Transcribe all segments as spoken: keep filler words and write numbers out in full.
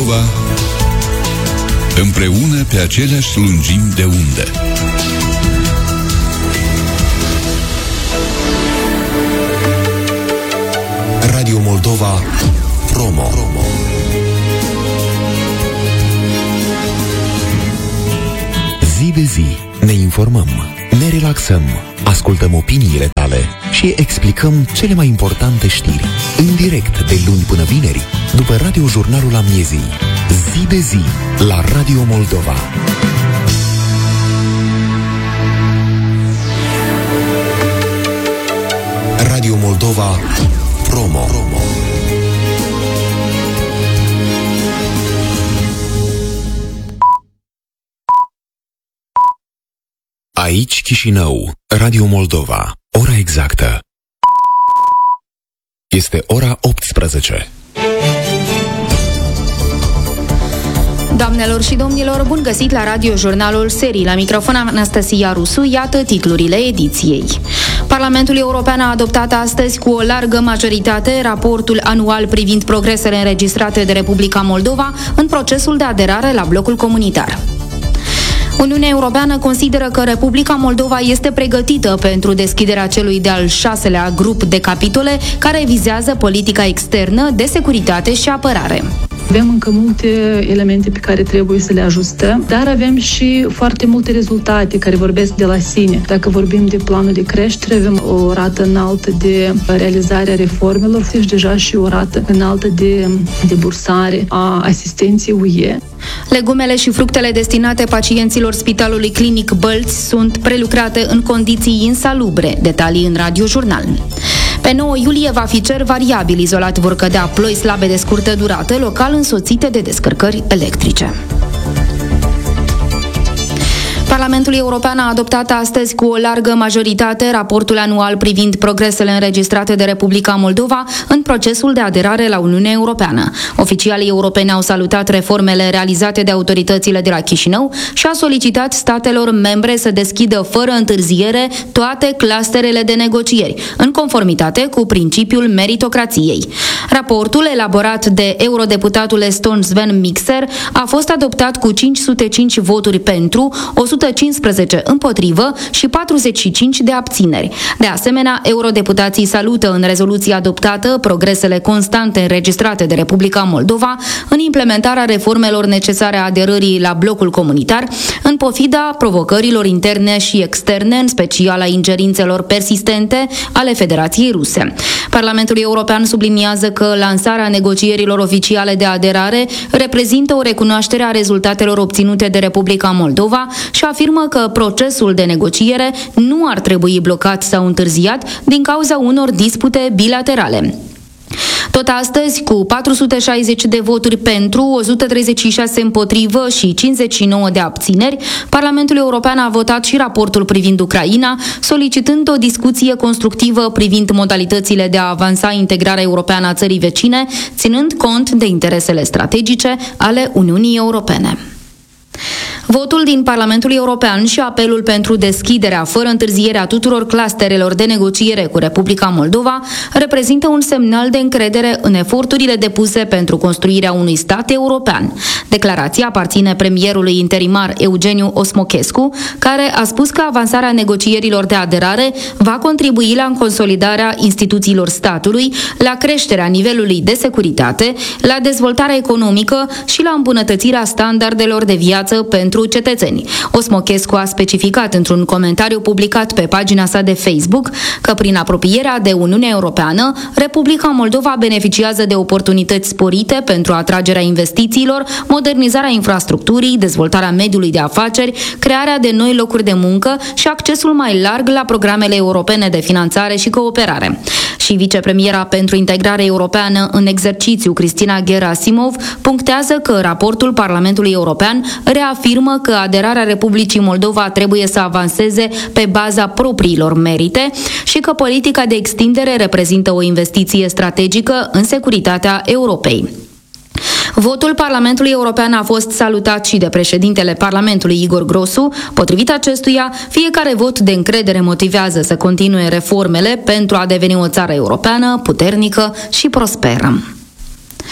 Moldova, împreună pe aceleași lungimi de undă. Radio Moldova Promo. Zi de zi ne informăm, ne relaxăm, ascultăm opiniile tale și explicăm cele mai importante știri, în direct de luni până vineri, după radiojurnalul Amiezii. Zi de zi la Radio Moldova. Radio Moldova Promo. Aici Chișinău, Radio Moldova. Ora exactă este ora optsprezece. Doamnelor și domnilor, bun găsit la Radio Jurnalul Serii. La microfon Anastasia Rusu, iată titlurile ediției. Parlamentul European a adoptat astăzi cu o largă majoritate raportul anual privind progresele înregistrate de Republica Moldova în procesul de aderare la blocul comunitar. Uniunea Europeană consideră că Republica Moldova este pregătită pentru deschiderea celui de-al șaselea grup de capitole care vizează politica externă, de securitate și apărare. Avem încă multe elemente pe care trebuie să le ajustăm, dar avem și foarte multe rezultate care vorbesc de la sine. Dacă vorbim de planul de creștere, avem o rată înaltă de realizare a reformelor și deja și o rată înaltă de, de bursare a asistenței U E. Legumele și fructele destinate pacienților Spitalului Clinic Bălți sunt prelucrate în condiții insalubre. Detalii în Radio Jurnal. Pe nouă iulie va fi cer variabil, izolat vor cădea ploi slabe de scurtă durată, local însoțite de descărcări electrice. Parlamentul European a adoptat astăzi cu o largă majoritate raportul anual privind progresele înregistrate de Republica Moldova în procesul de aderare la Uniunea Europeană. Oficialii europeni au salutat reformele realizate de autoritățile de la Chișinău și a solicitat statelor membre să deschidă fără întârziere toate clusterele de negocieri, în conformitate cu principiul meritocrației. Raportul, elaborat de eurodeputatul eston Sven Mikser, a fost adoptat cu cinci sute cinci voturi pentru, o sută cincisprezece împotrivă și patruzeci și cinci de abțineri. De asemenea, eurodeputații salută în rezoluția adoptată progresele constante înregistrate de Republica Moldova în implementarea reformelor necesare aderării la blocul comunitar, în pofida provocărilor interne și externe, în special a ingerințelor persistente ale Federației Ruse. Parlamentul European subliniază că lansarea negocierilor oficiale de aderare reprezintă o recunoaștere a rezultatelor obținute de Republica Moldova și afirmă că procesul de negociere nu ar trebui blocat sau întârziat din cauza unor dispute bilaterale. Tot astăzi, cu patru sute șaizeci de voturi pentru, o sută treizeci și șase împotrivă și cincizeci și nouă de abțineri, Parlamentul European a votat și raportul privind Ucraina, solicitând o discuție constructivă privind modalitățile de a avansa integrarea europeană a țării vecine, ținând cont de interesele strategice ale Uniunii Europene. Votul din Parlamentul European și apelul pentru deschiderea fără întârziere a tuturor clusterelor de negociere cu Republica Moldova reprezintă un semnal de încredere în eforturile depuse pentru construirea unui stat european. Declarația aparține premierului interimar Eugeniu Osmochescu, care a spus că avansarea negocierilor de aderare va contribui la consolidarea instituțiilor statului, la creșterea nivelului de securitate, la dezvoltarea economică și la îmbunătățirea standardelor de viață pentru cetățeni. Osmochescu a specificat într-un comentariu publicat pe pagina sa de Facebook că prin apropierea de Uniunea Europeană, Republica Moldova beneficiază de oportunități sporite pentru atragerea investițiilor, modernizarea infrastructurii, dezvoltarea mediului de afaceri, crearea de noi locuri de muncă și accesul mai larg la programele europene de finanțare și cooperare. Și vicepremiera pentru integrare europeană în exercițiu, Cristina Gerasimov, punctează că raportul Parlamentului European reafirmă că aderarea Republicii Moldova trebuie să avanseze pe baza propriilor merite și că politica de extindere reprezintă o investiție strategică în securitatea Europei. Votul Parlamentului European a fost salutat și de președintele Parlamentului Igor Grosu. Potrivit acestuia, fiecare vot de încredere motivează să continue reformele pentru a deveni o țară europeană puternică și prosperă.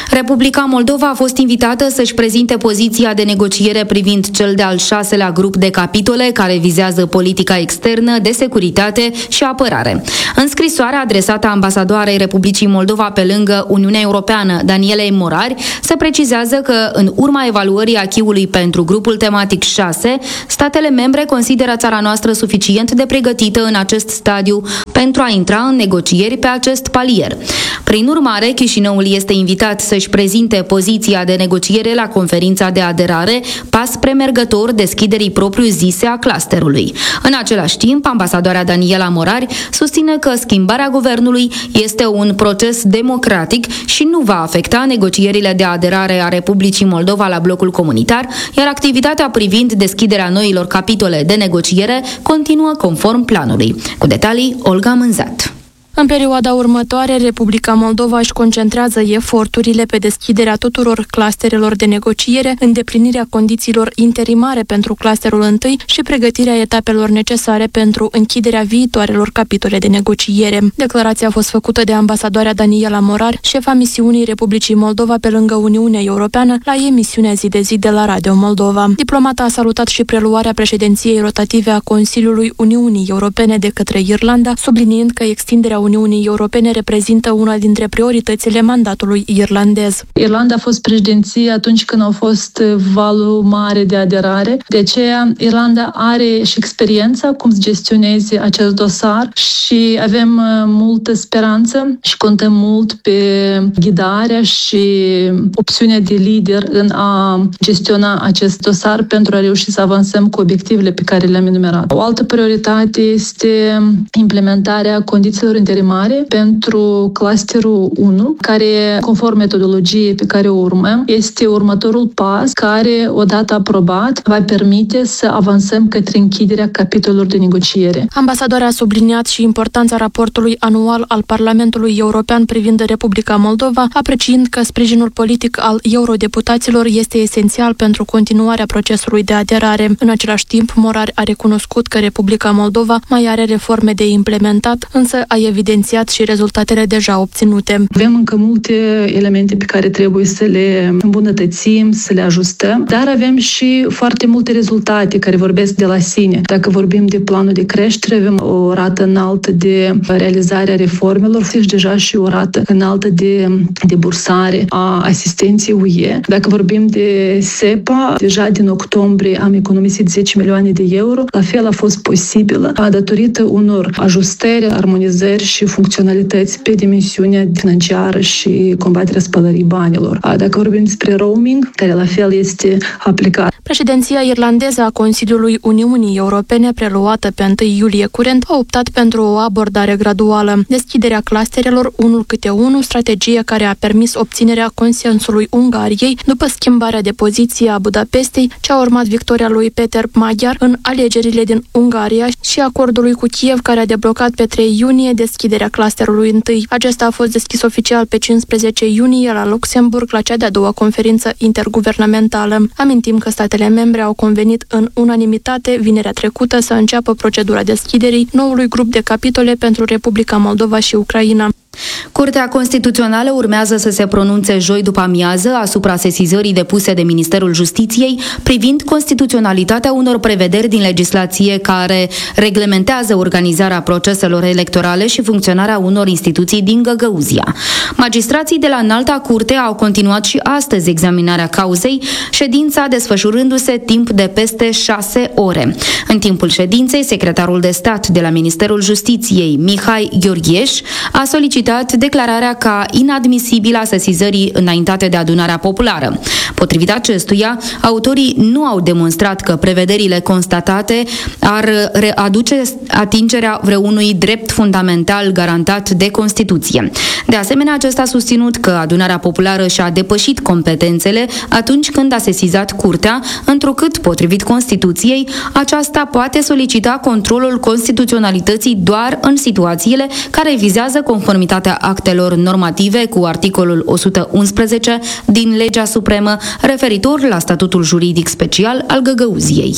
Republica Moldova a fost invitată să-și prezinte poziția de negociere privind cel de-al șaselea grup de capitole care vizează politica externă, de securitate și apărare. În scrisoarea adresată ambasadoarei Republicii Moldova pe lângă Uniunea Europeană, Danielei Morari, se precizează că în urma evaluării acquis-ului pentru grupul tematic șase, statele membre consideră țara noastră suficient de pregătită în acest stadiu pentru a intra în negocieri pe acest palier. Prin urmare, Chișinăul este invitat să-și prezinte poziția de negociere la conferința de aderare, pas premergător deschiderii propriu-zise a clusterului. În același timp, ambasadoarea Daniela Morari susține că schimbarea guvernului este un proces democratic și nu va afecta negocierile de aderare a Republicii Moldova la blocul comunitar, iar activitatea privind deschiderea noilor capitole de negociere continuă conform planului. Cu detalii, Olga Mânzat. În perioada următoare, Republica Moldova își concentrează eforturile pe deschiderea tuturor clusterelor de negociere, îndeplinirea condițiilor interimare pentru clusterul întâi și pregătirea etapelor necesare pentru închiderea viitoarelor capitole de negociere. Declarația a fost făcută de ambasadoarea Daniela Morari, șefa misiunii Republicii Moldova pe lângă Uniunea Europeană, la emisiunea Zi de Zi de la Radio Moldova. Diplomata a salutat și preluarea președinției rotative a Consiliului Uniunii Europene de către Irlanda, subliniind că extinderea Uniunii Europene reprezintă una dintre prioritățile mandatului irlandez. Irlanda a fost președinție atunci când a fost valul mare de aderare. De aceea, Irlanda are și experiența cum să gestioneze acest dosar și avem multă speranță și contăm mult pe ghidarea și opțiunea de lider în a gestiona acest dosar pentru a reuși să avansăm cu obiectivele pe care le-am enumerat. O altă prioritate este implementarea condițiilor interimare pentru clusterul unu, care, conform metodologiei pe care o urmăm, este următorul pas care, odată aprobat, va permite să avansăm către închiderea capitolelor de negociere. Ambasadoarea a subliniat și importanța raportului anual al Parlamentului European privind Republica Moldova, apreciind că sprijinul politic al eurodeputaților este esențial pentru continuarea procesului de aderare. În același timp, Morari a recunoscut că Republica Moldova mai are reforme de implementat, însă a evidențiat și rezultatele deja obținute. Avem încă multe elemente pe care trebuie să le îmbunătățim, să le ajustăm, dar avem și foarte multe rezultate care vorbesc de la sine. Dacă vorbim de planul de creștere, avem o rată înaltă de realizare a reformelor și deja și o rată înaltă de, de bursare a asistenței U E. Dacă vorbim de S E P A, deja din octombrie am economisit zece milioane de euro. La fel a fost posibilă datorită unor ajustări, armonizări și funcționalități pe dimensiunea financiară și combaterea spălării banilor. Dacă vorbim despre roaming, care la fel este aplicat. Președinția irlandeză a Consiliului Uniunii Europene, preluată pe întâi iulie curent, a optat pentru o abordare graduală. Deschiderea clusterelor unul câte unul, strategie care a permis obținerea consensului Ungariei după schimbarea de poziție a Budapestei, ce a urmat victoria lui Peter Magyar în alegerile din Ungaria și acordului cu Kiev, care a deblocat pe trei iunie deschiderea clusterului întâi. Acesta a fost deschis oficial pe cincisprezece iunie la Luxemburg, la cea de-a doua conferință interguvernamentală. Amintim că statele membre au convenit în unanimitate vinerea trecută să înceapă procedura deschiderii noului grup de capitole pentru Republica Moldova și Ucraina. Curtea Constituțională urmează să se pronunțe joi după amiază asupra sesizării depuse de Ministerul Justiției privind constituționalitatea unor prevederi din legislație care reglementează organizarea proceselor electorale și funcționarea unor instituții din Găgăuzia. Magistrații de la Înalta Curte au continuat și astăzi examinarea cauzei, ședința desfășurându-se timp de peste șase ore. În timpul ședinței, secretarul de stat de la Ministerul Justiției, Mihai Gheorgheș, a solicitat declararea ca inadmisibilă a sesizării înaintate de Adunarea Populară. Potrivit acestuia, autorii nu au demonstrat că prevederile constatate ar aduce atingerea vreunui drept fundamental garantat de Constituție. De asemenea, acesta a susținut că Adunarea Populară și-a depășit competențele atunci când a sesizat Curtea, întrucât, potrivit Constituției, aceasta poate solicita controlul constituționalității doar în situațiile care vizează conformitatea actelor normative cu articolul o sută unsprezece din Legea Supremă referitor la statutul juridic special al Găgăuziei.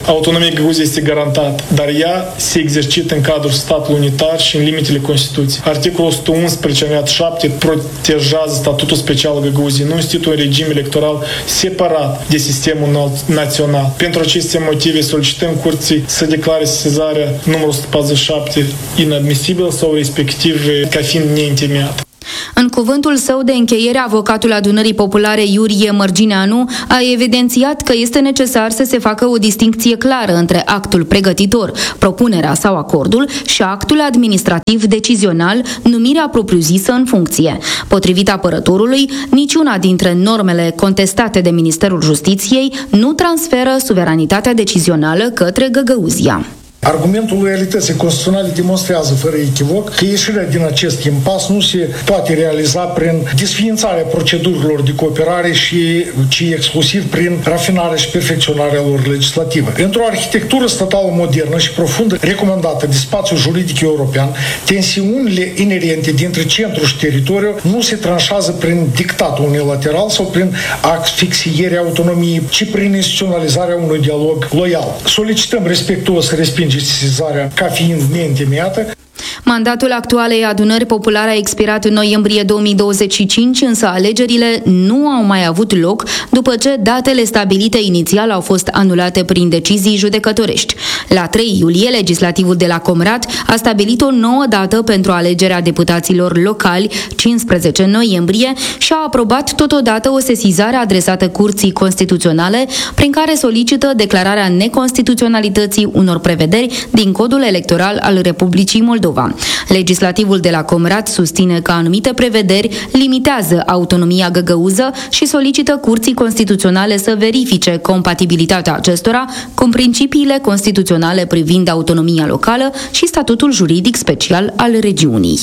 Autonomia Găgăuziei este garantată, dar ea se exercită în cadrul statului unitar și în limitele Constituției. Articolul o sută unsprezece alineat șapte protejează statutul special al Găgăuziei, nu instituie un regim electoral separat de sistemul național. Pentru aceste motive solicităm Curții să declare sesizarea numărul o sută patruzeci și șapte inadmisibil sau respectiv ca fiind neîntemeiată. În cuvântul său de încheiere, avocatul Adunării Populare Iurie Mărgineanu a evidențiat că este necesar să se facă o distincție clară între actul pregătitor, propunerea sau acordul, și actul administrativ decizional, numirea propriu-zisă în funcție. Potrivit apărătorului, niciuna dintre normele contestate de Ministerul Justiției nu transferă suveranitatea decizională către Găgăuzia. Argumentul loialității constituționale demonstrează fără echivoc că ieșirea din acest impas nu se poate realiza prin desființarea procedurilor de cooperare, și, ci exclusiv prin rafinarea și perfecționarea lor legislativă. Într-o arhitectură statală modernă și profundă recomandată de spațiul juridic european, tensiunile inerente dintre centru și teritoriu nu se tranșează prin dictatul unilateral sau prin asfixierea autonomiei, ci prin instituționalizarea unui dialog loial. Solicităm respectuos respingerea sesizarea ca fiind neîntemeiată. Mandatul actualei Adunări Populare a expirat în noiembrie două mii douăzeci și cinci, însă alegerile nu au mai avut loc după ce datele stabilite inițial au fost anulate prin decizii judecătorești. La trei iulie, legislativul de la Comrat a stabilit o nouă dată pentru alegerea deputaților locali, cincisprezece noiembrie, și a aprobat totodată o sesizare adresată Curții Constituționale, prin care solicită declararea neconstituționalității unor prevederi din Codul Electoral al Republicii Moldova. Legislativul de la Comrat susține că anumite prevederi limitează autonomia găgăuză și solicită Curții Constituționale să verifice compatibilitatea acestora cu principiile constituționale privind autonomia locală și statutul juridic special al regiunii.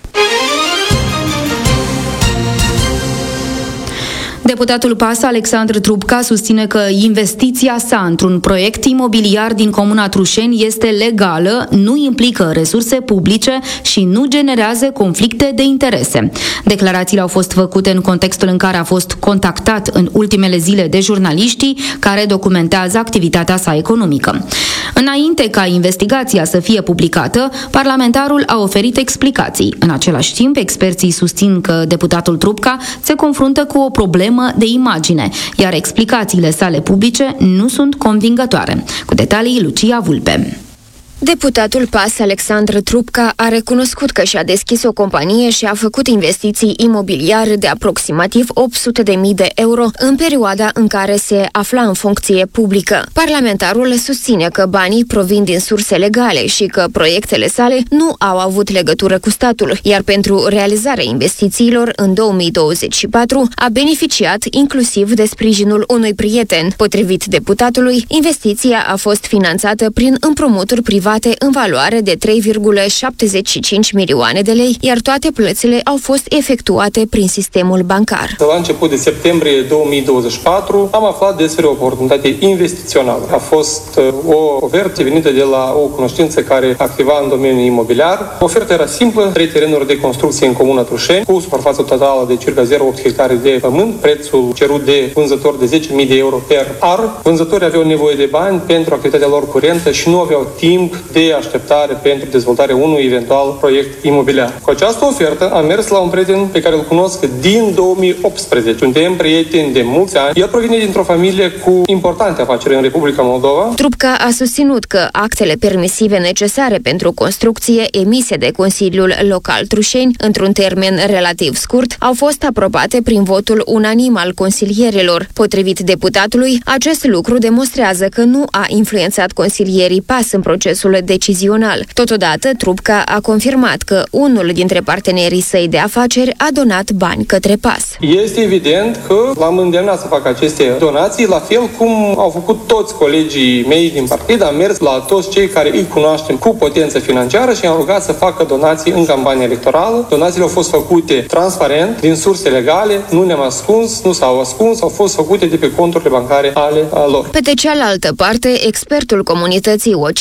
Deputatul P A S, Alexandru Trubca, susține că investiția sa într-un proiect imobiliar din comuna Trușeni este legală, nu implică resurse publice și nu generează conflicte de interese. Declarațiile au fost făcute în contextul în care a fost contactat în ultimele zile de jurnaliștii care documentează activitatea sa economică. Înainte ca investigația să fie publicată, parlamentarul a oferit explicații. În același timp, experții susțin că deputatul Trubca se confruntă cu o problemă de imagine, iar explicațiile sale publice nu sunt convingătoare. Cu detalii, Lucia Vulpe. Deputatul P A S, Alexandru Trubca, a recunoscut că și-a deschis o companie și a făcut investiții imobiliare de aproximativ opt sute de mii de euro în perioada în care se afla în funcție publică. Parlamentarul susține că banii provin din surse legale și că proiectele sale nu au avut legătură cu statul, iar pentru realizarea investițiilor în două mii douăzeci și patru a beneficiat inclusiv de sprijinul unui prieten. Potrivit deputatului, investiția a fost finanțată prin împrumuturi private în valoare de trei virgulă șaptezeci și cinci milioane de lei, iar toate plățile au fost efectuate prin sistemul bancar. La început de septembrie două mii douăzeci și patru am aflat despre o oportunitate investițională. A fost o ofertă venită de la o cunoștință care activa în domeniul imobiliar. Oferta era simplă, trei terenuri de construcție în comuna Trușeni, cu suprafață totală de circa zero virgulă opt hectare de pământ, prețul cerut de vânzător de zece mii de euro per ar. Vânzătorii aveau nevoie de bani pentru activitatea lor curentă și nu aveau timp de așteptare pentru dezvoltarea unui eventual proiect imobiliar. Cu această ofertă am mers la un prieten pe care îl cunosc din două mii optsprezece. Suntem prieteni de mulți ani. El provine dintr-o familie cu importante afaceri în Republica Moldova. Trubca a susținut că actele permisive necesare pentru construcție emise de Consiliul Local Trușeni într-un termen relativ scurt au fost aprobate prin votul unanim al consilierilor. Potrivit deputatului, acest lucru demonstrează că nu a influențat consilierii P A S în procesul decizional. Totodată, Trubca a confirmat că unul dintre partenerii săi de afaceri a donat bani către P A S. Este evident că l-am îndemnat să facă aceste donații, la fel cum au făcut toți colegii mei din partid. Am mers la toți cei care îi cunoaștem cu potență financiară și am rugat să facă donații în campania electorală. Donațiile au fost făcute transparent, din surse legale, nu ne-am ascuns, nu s-au ascuns, au fost făcute de pe conturile bancare ale lor. Pe de cealaltă parte, expertul comunității Watchdog va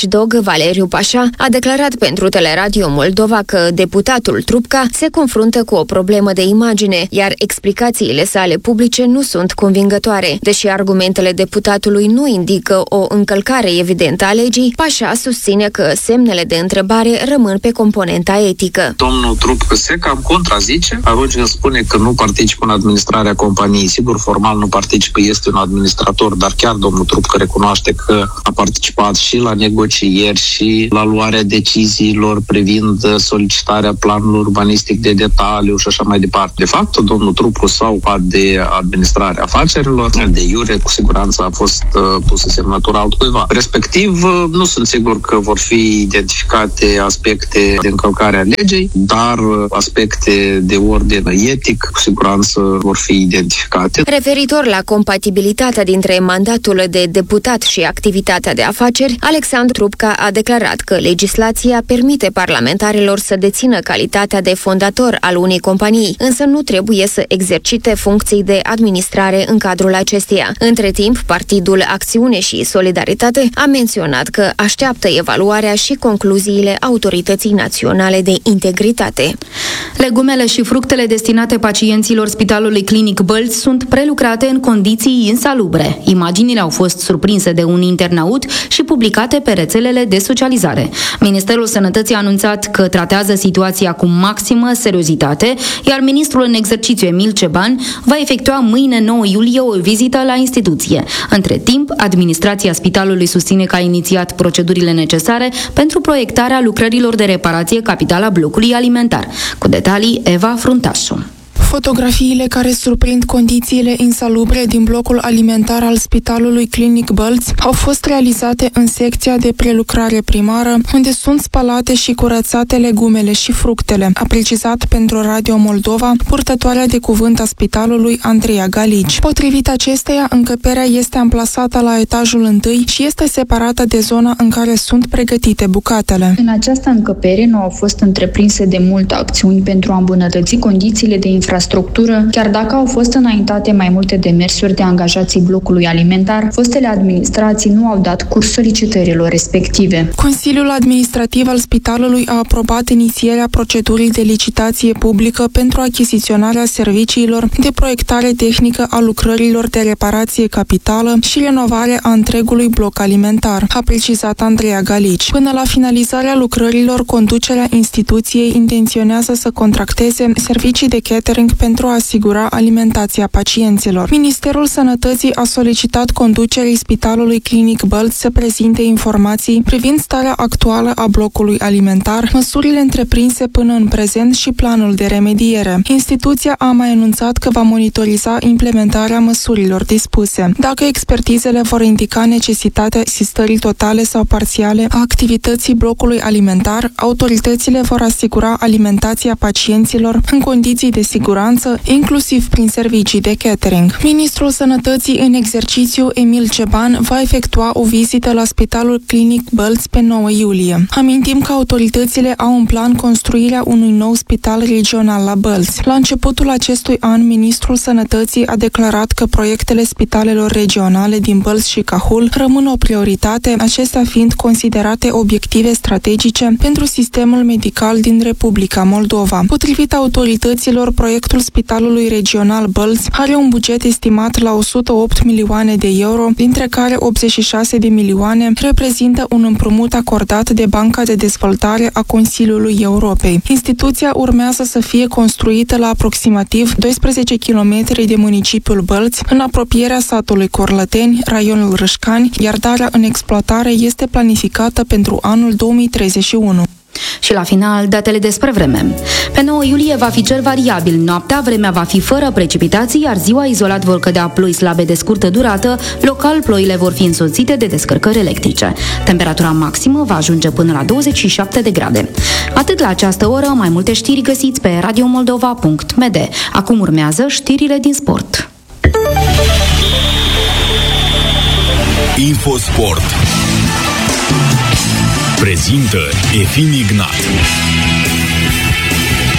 Valeriu Pașa a declarat pentru Teleradio Moldova că deputatul Trupca se confruntă cu o problemă de imagine, iar explicațiile sale publice nu sunt convingătoare. Deși argumentele deputatului nu indică o încălcare evidentă a legii, Pașa susține că semnele de întrebare rămân pe componenta etică. Domnul Trupcă se cam contrazice atunci când spune că nu participă în administrarea companiei. Sigur, formal nu participă, este un administrator, dar chiar domnul Trupcă recunoaște că a participat și la negocieri și la luarea deciziilor privind solicitarea planului urbanistic de detaliu și așa mai departe. De fapt, domnul Trupcă s-a ocupat de administrarea afacerilor, de iure, cu siguranță a fost uh, pusă semnătura altcuiva. Respectiv, uh, nu sunt sigur că vor fi identificate aspecte de încălcare a legii, dar uh, aspecte de ordine etic, cu siguranță vor fi identificate. Referitor la compatibilitatea dintre mandatul de deputat și activitatea de afaceri, Alexandru Trupca a declarat că legislația permite parlamentarilor să dețină calitatea de fondator al unei companii, însă nu trebuie să exercite funcții de administrare în cadrul acesteia. Între timp, Partidul Acțiune și Solidaritate a menționat că așteaptă evaluarea și concluziile Autorității Naționale de Integritate. Legumele și fructele destinate pacienților Spitalului Clinic Bălți sunt prelucrate în condiții insalubre. Imaginile au fost surprinse de un internaut și publicate pe rețelele de socializare. Ministerul Sănătății a anunțat că tratează situația cu maximă seriozitate, iar ministrul în exercițiu Emil Ceban va efectua mâine nouă iulie o vizită la instituție. Între timp, administrația spitalului susține că a inițiat procedurile necesare pentru proiectarea lucrărilor de reparație capitală a blocului alimentar. Cu detalii, Eva Fruntașu. Fotografiile care surprind condițiile insalubre din blocul alimentar al Spitalului Clinic Bălți au fost realizate în secția de prelucrare primară, unde sunt spălate și curățate legumele și fructele, a precizat pentru Radio Moldova purtătoarea de cuvânt a spitalului Andreea Galici. Potrivit acesteia, încăperea este amplasată la etajul întâi și este separată de zona în care sunt pregătite bucatele. În această încăpere nu au fost întreprinse de multe acțiuni pentru a îmbunătăți condițiile de infrastructură, chiar dacă au fost înaintate mai multe demersuri de angajații blocului alimentar, fostele administrații nu au dat curs solicitărilor respective. Consiliul Administrativ al Spitalului a aprobat inițierea procedurii de licitație publică pentru achiziționarea serviciilor de proiectare tehnică a lucrărilor de reparație capitală și renovare a întregului bloc alimentar, a precizat Andreea Galici. Până la finalizarea lucrărilor, conducerea instituției intenționează să contracteze servicii de catering pentru a asigura alimentația pacienților. Ministerul Sănătății a solicitat conducerii Spitalului Clinic Bălți să prezinte informații privind starea actuală a blocului alimentar, măsurile întreprinse până în prezent și planul de remediere. Instituția a mai anunțat că va monitoriza implementarea măsurilor dispuse. Dacă expertizele vor indica necesitatea asistării totale sau parțiale a activității blocului alimentar, autoritățile vor asigura alimentația pacienților în condiții de siguranță, inclusiv prin servicii de catering. Ministrul Sănătății în exercițiu, Emil Ceban, va efectua o vizită la Spitalul Clinic Bălți pe nouă iulie. Amintim că autoritățile au în plan construirea unui nou spital regional la Bălți. La începutul acestui an, Ministrul Sănătății a declarat că proiectele spitalelor regionale din Bălți și Cahul rămân o prioritate, acestea fiind considerate obiective strategice pentru sistemul medical din Republica Moldova. Potrivit autorităților, proiectul Spitalului Regional Bălți are un buget estimat la o sută opt milioane de euro, dintre care optzeci și șase de milioane reprezintă un împrumut acordat de Banca de Dezvoltare a Consiliului Europei. Instituția urmează să fie construită la aproximativ doisprezece kilometri de municipiul Bălți, în apropierea satului Corlăteni, raionul Râșcani, iar darea în exploatare este planificată pentru anul două mii treizeci și unu. Și la final, datele despre vreme. Pe nouă iulie va fi cer variabil. Noaptea, vremea va fi fără precipitații, iar ziua izolat vor cădea ploi slabe de scurtă durată. Local, ploile vor fi însoțite de descărcări electrice. Temperatura maximă va ajunge până la douăzeci și șapte de grade. Atât la această oră, mai multe știri găsiți pe radio moldova punct m d. Acum urmează știrile din sport. Infosport prezintă Efim Ignat.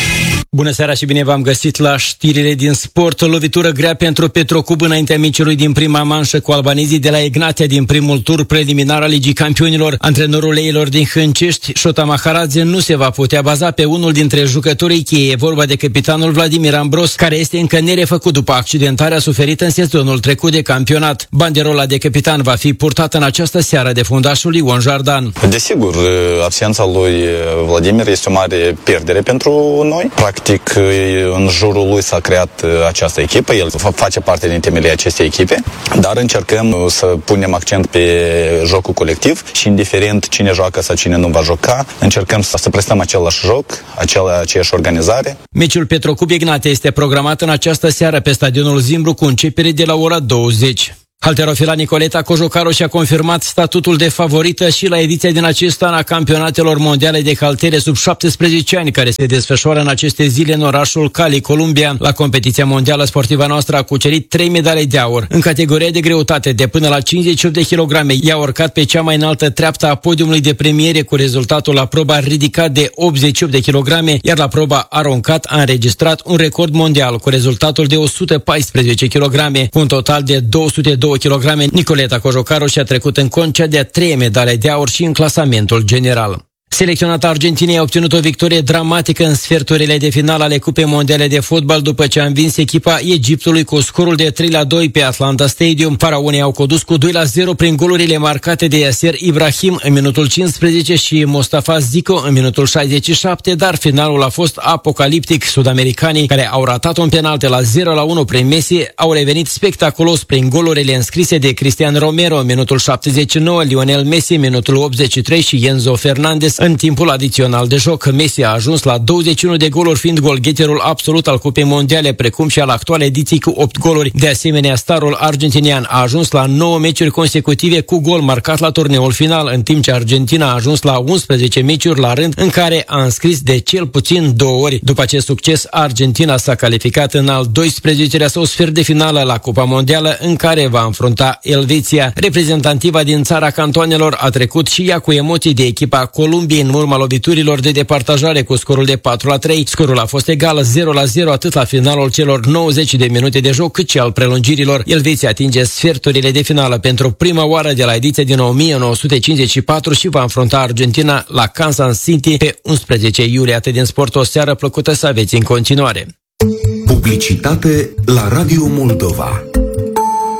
Bună seara și bine v-am găsit la știrile din sport. O lovitură grea pentru Petrocub înaintea meciului din prima manșă cu albanezii de la Egnatia din primul tur preliminar al Ligii Campionilor. Antrenorul leilor din Hâncești, Șota Maharadze, nu se va putea baza pe unul dintre jucătorii cheie. E vorba de capitanul Vladimir Ambros, care este încă nerefăcut după accidentarea suferită în sezonul trecut de campionat. Banderola de capitan va fi purtată în această seară de fundașul Ion Jardan. Desigur, absența lui Vladimir este o mare pierdere pentru noi. Practic, în jurul lui s-a creat această echipă, el face parte din temelii acestei echipe, dar încercăm să punem accent pe jocul colectiv și indiferent cine joacă sau cine nu va joca, încercăm să prestăm același joc, acela, aceeași organizare. Meciul Petrocub Egnatia este programat în această seară pe stadionul Zimbru cu începere de la ora douăzeci. Halterofila Nicoleta Cojocaru și-a confirmat statutul de favorită și la ediția din acest an a campionatelor mondiale de haltere sub șaptesprezece ani, care se desfășoară în aceste zile în orașul Cali, Columbia. La competiția mondială, sportiva noastră a cucerit trei medalii de aur. În categoria de greutate de până la cincizeci și opt de kilograme, i-a urcat pe cea mai înaltă treaptă a podiumului de premiere, cu rezultatul la proba ridicat de optzeci și opt de kilograme, iar la proba aruncat a înregistrat un record mondial cu rezultatul de o sută paisprezece kilograme, cu un total de două sute doi kilograme. Nicoleta Cojocaru și-a trecut în cont cea de-a treia medalie de aur și în clasamentul general. Selecționata Argentinei a obținut o victorie dramatică în sferturile de final ale Cupei Mondiale de Fotbal după ce a învins echipa Egiptului cu scorul de trei la doi pe Atlanta Stadium. Faraonii au condus cu doi la zero prin golurile marcate de Yasser Ibrahim în minutul cincisprezece și Mostafa Zico în minutul șaizeci și șapte, dar finalul a fost apocaliptic. Sudamericanii, care au ratat un penalti la zero la unu prin Messi, au revenit spectaculos prin golurile înscrise de Cristian Romero în minutul șaptezeci și nouă, Lionel Messi în minutul optzeci și trei și Enzo Fernandez în timpul adițional de joc. Messi a ajuns la douăzeci și unu de goluri, fiind golgheterul absolut al Cupei Mondiale, precum și al actualei ediții cu opt goluri. De asemenea, starul argentinian a ajuns la nouă meciuri consecutive cu gol marcat la turneul final, în timp ce Argentina a ajuns la unsprezece meciuri la rând în care a înscris de cel puțin două ori. După acest succes, Argentina s-a calificat în al doisprezecelea sau sfert de finală la Cupa Mondială, în care va înfrunta Elveția. Reprezentativa din țara cantoanelor a trecut și ea cu emoții de echipa Columbiei în urma loviturilor de departajare cu scorul de patru la trei. Scorul a fost egal zero la zero atât la finalul celor nouăzeci de minute de joc, cât și al prelungirilor. Elveția atinge sferturile de finală pentru prima oară de la ediția din o mie nouă sute cincizeci și patru și va înfrunta Argentina la Kansas City pe unsprezece iulie. Atât din sport, o seară plăcută să aveți în continuare. Publicitate la Radio Moldova.